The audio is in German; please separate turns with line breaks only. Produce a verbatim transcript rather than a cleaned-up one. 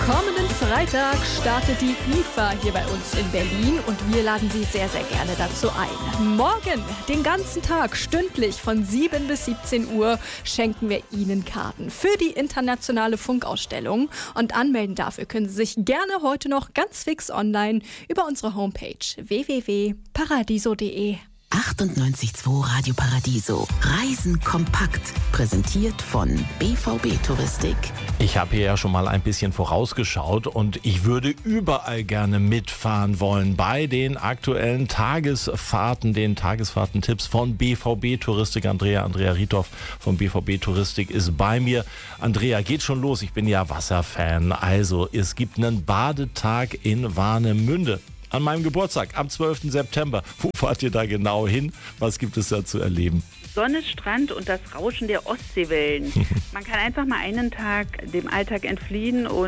Kommenden Freitag startet die I F A hier bei uns in Berlin und wir laden Sie sehr, sehr gerne dazu ein. Morgen, den ganzen Tag, stündlich von sieben bis siebzehn Uhr, schenken wir Ihnen Karten für die internationale Funkausstellung. Und anmelden dafür können Sie sich gerne heute noch ganz fix online über unsere Homepage w w w punkt paradiso punkt de.
achtundneunzig Komma zwei Radio Paradiso. Reisen kompakt. Präsentiert von B V B Touristik.
Ich habe hier ja schon mal ein bisschen vorausgeschaut und ich würde überall gerne mitfahren wollen bei den aktuellen Tagesfahrten, den Tagesfahrtentipps von B V B Touristik. Andrea, Andrea Riethoff von B V B Touristik ist bei mir. Andrea, geht schon los. Ich bin ja Wasserfan. Also, es gibt einen Badetag in Warnemünde. An meinem Geburtstag, am zwölften September. Wo fahrt ihr da genau hin? Was gibt es da zu erleben?
Sonne, Strand und das Rauschen der Ostseewellen. Man kann einfach mal einen Tag dem Alltag entfliehen und